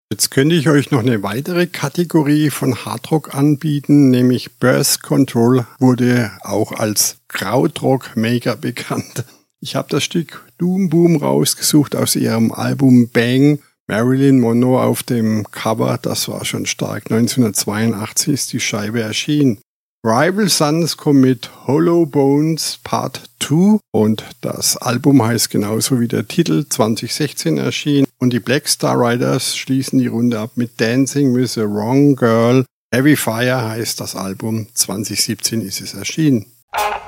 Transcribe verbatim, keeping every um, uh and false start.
Jetzt könnte ich euch noch eine weitere Kategorie von Hardrock anbieten, nämlich Birth Control wurde auch als Krautrock mega bekannt. Ich habe das Stück Doom Boom rausgesucht aus ihrem Album Bang. Marilyn Monroe auf dem Cover, das war schon stark. neunzehnhundertzweiundachtzig ist die Scheibe erschienen. Rival Sons kommt mit Hollow Bones Part zwei und das Album heißt genauso wie der Titel, zwanzig sechzehn erschienen. Und die Black Star Riders schließen die Runde ab mit Dancing with a Wrong Girl. Heavy Fire heißt das Album, zwanzig siebzehn ist es erschienen.